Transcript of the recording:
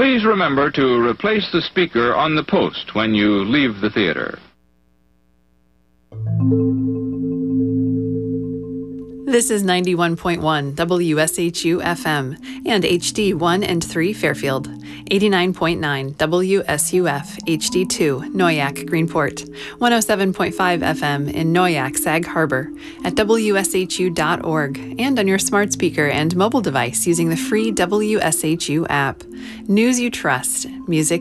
Please remember to replace the speaker on the post when you leave the theater. This is 91.1 WSHU FM and HD 1 and 3 Fairfield, 89.9 WSUF HD 2 Noyak Greenport, 107.5 FM in Noyak Sag Harbor, at WSHU.org, and on your smart speaker and mobile device using the free WSHU app. News you trust, music